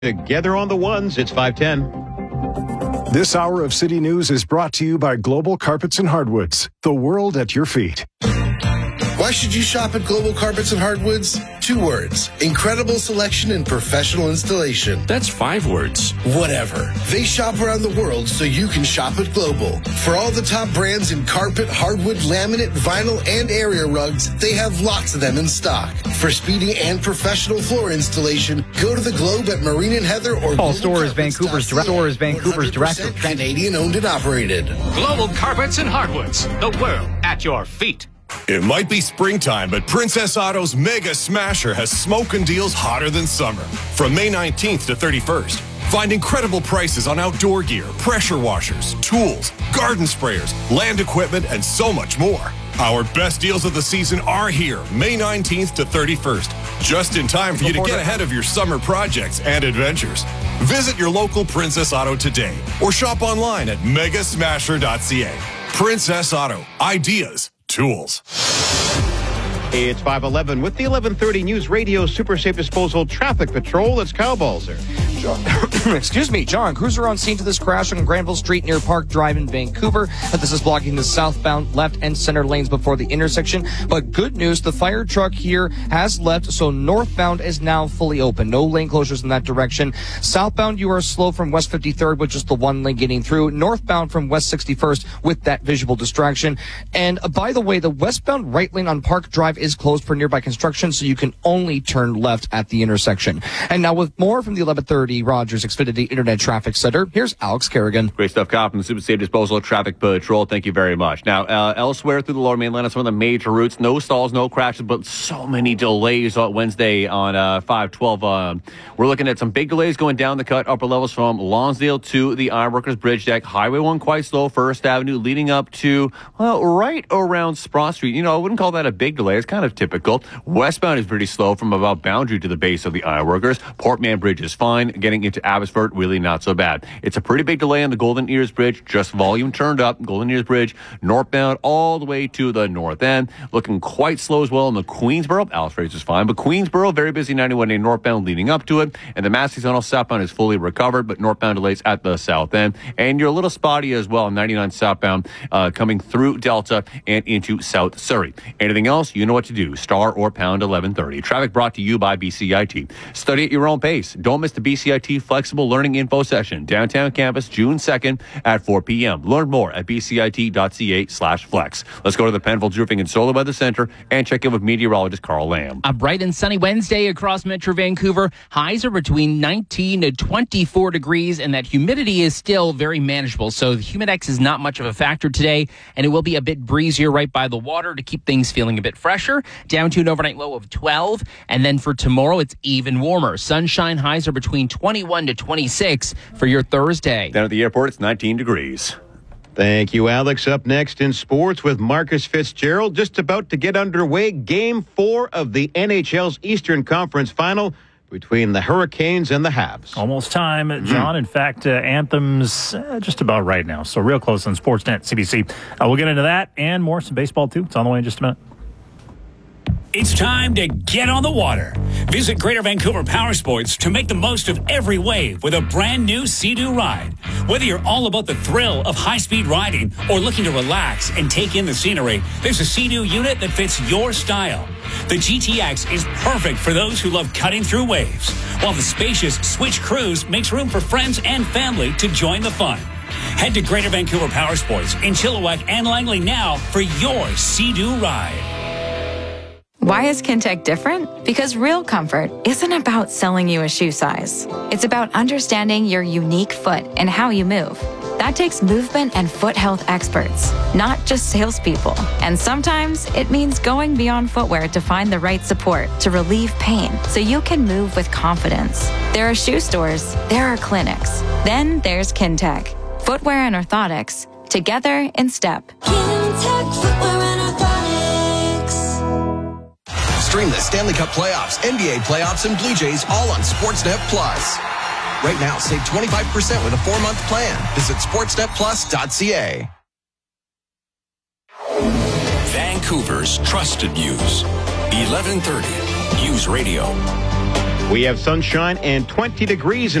Together on the ones, it's 5:10. This hour of City News is brought to you by Global Carpets and Hardwoods, the world at your feet. Why should you shop at Global Carpets and Hardwoods? 2 words. Incredible selection and professional installation. That's 5 words. Whatever. They shop around the world so you can shop at Global. For all the top brands in carpet, hardwood, laminate, vinyl, and area rugs, they have lots of them in stock. For speedy and professional floor installation, go to the Globe at Marine and Heather or Paul Store is Vancouver's director. Canadian owned and operated. Global Carpets and Hardwoods. The world at your feet. It might be springtime, but Princess Auto's Mega Smasher has smoking deals hotter than summer. From May 19th to 31st, find incredible prices on outdoor gear, pressure washers, tools, garden sprayers, land equipment, and so much more. Our best deals of the season are here, May 19th to 31st, just in time for you to get ahead of your summer projects and adventures. Visit your local Princess Auto today or shop online at megasmasher.ca. Princess Auto. Ideas. Tools. It's 5:11 with the 11:30 News Radio Super Safe Disposal Traffic Patrol. It's Kyle Balzer. Excuse me, John. Cruiser on scene to this crash on Granville Street near Park Drive in Vancouver. This is blocking the southbound left and center lanes before the intersection. But good news, the fire truck here has left, so northbound is now fully open. No lane closures in that direction. Southbound, you are slow from West 53rd with just the one lane getting through. Northbound from West 61st with that visual distraction. And by the way, the westbound right lane on Park Drive is closed for nearby construction, so you can only turn left at the intersection. And now with more from the 1130 Rogers Xfinity Internet Traffic Center, here's Alex Kerrigan. Great stuff, Kyle, from the Super Safe Disposal Traffic Patrol. Thank you very much. Now, elsewhere through the Lower Mainland on some of the major routes, no stalls, no crashes, but so many delays on Wednesday on 512. We're looking at some big delays going down the cut, upper levels from Lonsdale to the Ironworkers Bridge Deck. Highway 1 quite slow, First Avenue leading up to, well, right around Sprott Street. You know, I wouldn't call that a big delay. It's kind of typical. Westbound is pretty slow from about Boundary to the base of the Ironworkers. Portman Bridge is fine. Getting into Abbotsford, really not so bad. It's a pretty big delay on the Golden Ears Bridge. Just volume turned up. Golden Ears Bridge, northbound all the way to the north end. Looking quite slow as well in the Queensboro. Alice Fraser is fine, but Queensboro, very busy 91A northbound leading up to it. And the Massey Tunnel southbound is fully recovered, but northbound delays at the south end. And you're a little spotty as well, 99 southbound coming through Delta and into South Surrey. Anything else, you know what to do. Star or pound 1130. Traffic brought to you by BCIT. Study at your own pace. Don't miss the BCIT Flexible Learning Info Session, downtown campus, June 2nd at 4 p.m. Learn more at bcit.ca/flex. Let's go to the Penfolds Roofing and Solar Weather Center and check in with meteorologist Carl Lamb. A bright and sunny Wednesday across Metro Vancouver. Highs are between 19 to 24 degrees, and that humidity is still very manageable. So the Humidex is not much of a factor today, and it will be a bit breezier right by the water to keep things feeling a bit fresher. Down to an overnight low of 12, and then for tomorrow, it's even warmer. Sunshine highs are between 21 to 26 for your Thursday. Down at the airport, it's 19 degrees. Thank you, Alex. Up next in sports with Marcus Fitzgerald, just about to get underway. Game 4 of the NHL's Eastern Conference Final between the Hurricanes and the Habs. Almost time, John. In fact, Anthem's just about right now. So real close on Sportsnet CBC. We'll get into that and more. Some baseball, too. It's on the way in just a minute. It's time to get on the water. Visit Greater Vancouver Power Sports to make the most of every wave with a brand new Sea-Doo ride. Whether you're all about the thrill of high-speed riding or looking to relax and take in the scenery, there's a Sea-Doo unit that fits your style. The GTX is perfect for those who love cutting through waves, while the spacious Switch Cruise makes room for friends and family to join the fun. Head to Greater Vancouver Power Sports in Chilliwack and Langley now for your Sea-Doo ride. Why is Kintec different? Because real comfort isn't about selling you a shoe size. It's about understanding your unique foot and how you move. That takes movement and foot health experts, not just salespeople. And sometimes it means going beyond footwear to find the right support to relieve pain so you can move with confidence. There are shoe stores, there are clinics. Then there's Kintec. Footwear and orthotics, together in step. Kintec Footwear and Orthotics. Stream the Stanley Cup playoffs, NBA playoffs, and Blue Jays all on Sportsnet Plus. Right now, save 25% with a 4-month plan. Visit sportsnetplus.ca. Vancouver's trusted news. 1130 News Radio. We have sunshine and 20 degrees